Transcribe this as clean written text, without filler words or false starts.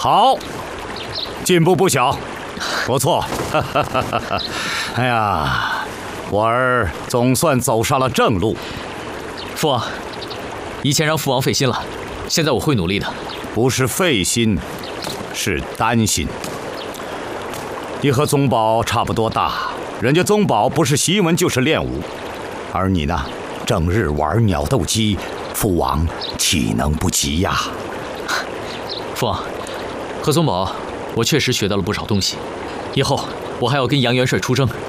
好，进步不小，不错。哎呀，我儿总算走上了正路。 父王，以前让父王费心了，现在我会努力的。 不是费心，是担心。你和宗宝差不多大，人家宗宝不是习文就是练武，而你呢，整日玩鸟斗鸡，父王岂能不急呀？ 父王，和宗宝，我确实学到了不少东西，以后我还要跟杨元帅出征。